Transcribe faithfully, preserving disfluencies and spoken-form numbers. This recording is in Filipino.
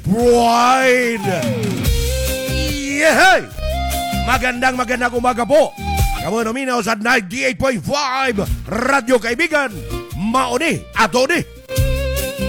Pride. Yehey! Magandang magandang umaga po. Kamu nominaw sa ninety-eight point five Radyo Kaibigan. Mauni, atoni.